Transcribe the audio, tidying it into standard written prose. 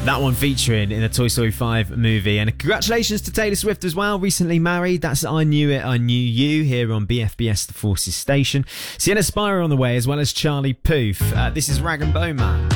That one featuring in the Toy Story 5 movie. And congratulations to Taylor Swift as well, recently married. That's I Knew It, I Knew You, here on BFBS The Forces station. Sienna Spira on the way, as well as Charlie Puth. This is Rag and Bone Man.